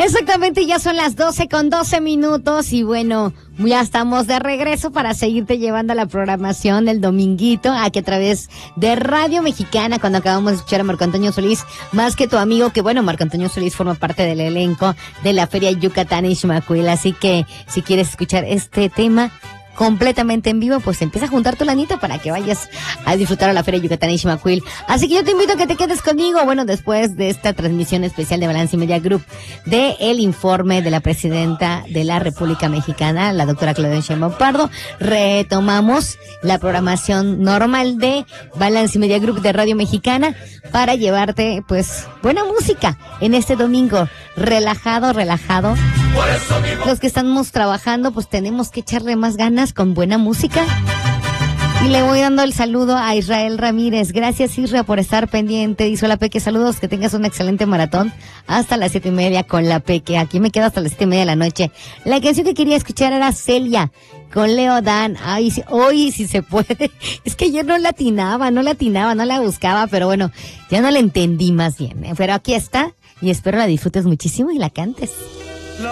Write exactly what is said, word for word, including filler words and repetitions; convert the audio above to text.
Exactamente, ya son las doce con doce minutos y bueno, ya estamos de regreso para seguirte llevando a la programación del dominguito, aquí a través de Radio Mexicana, cuando acabamos de escuchar a Marco Antonio Solís, más que tu amigo, que bueno, Marco Antonio Solís forma parte del elenco de la Feria Yucatán Ixmaquil, así que si quieres escuchar este tema completamente en vivo, pues empieza a juntar tu lanita para que vayas a disfrutar a la Feria Yucatán Ixmaquil. Así que yo te invito a que te quedes conmigo, bueno, después de esta transmisión especial de Balance Media Group, de el informe de la presidenta de la República Mexicana, la doctora Claudia Sheinbaum Pardo, retomamos la programación normal de Balance Media Group de Radio Mexicana para llevarte, pues, buena música en este domingo, relajado, relajado. Los que estamos trabajando, pues tenemos que echarle más ganas con buena música. Y le voy dando el saludo a Israel Ramírez. Gracias, Isra, por estar pendiente. Dice la Peque, saludos, que tengas un excelente maratón hasta las siete y media con la Peque. Aquí me quedo hasta las siete y media de la noche. La canción que quería escuchar era Celia con Leo Dan. Ay, sí, hoy sí se puede. Es que yo no la atinaba, no la atinaba, no la buscaba, pero bueno, ya no la entendí más bien, ¿eh? Pero aquí está y espero la disfrutes muchísimo y la cantes.